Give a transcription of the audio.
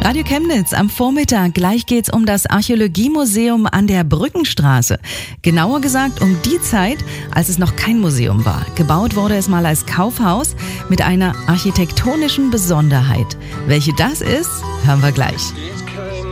Radio Chemnitz am Vormittag. Gleich geht's um das Archäologiemuseum an der Brückenstraße. Genauer gesagt um die Zeit, als es noch kein Museum war. Gebaut wurde es mal als Kaufhaus mit einer architektonischen Besonderheit. Welche das ist, hören wir gleich.